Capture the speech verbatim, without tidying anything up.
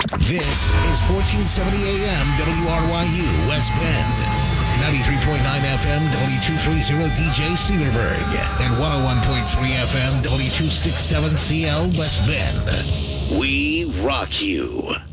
This is fourteen seventy A M W R Y U West Bend, ninety-three point nine F M W two thirty D J Cedarburg, and one oh one point three F M W two sixty-seven C L West Bend. We rock you.